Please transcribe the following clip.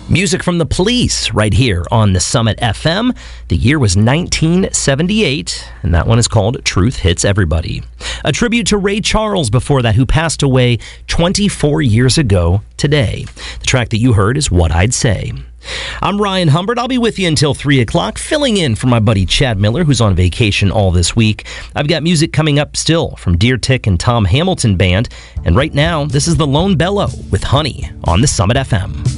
Music from the Police right here on the Summit FM. The year was 1978, and that one is called Truth Hits Everybody. A tribute to Ray Charles before that, who passed away 24 years ago today. The track that you heard is What I'd Say. I'm Ryan Humbert. I'll be with you until 3 o'clock, filling in for my buddy Chad Miller, who's on vacation all this week. I've got music coming up still from Deer Tick and Tom Hamilton Band, and right now, this is the Lone Bellow with Honey on the Summit FM.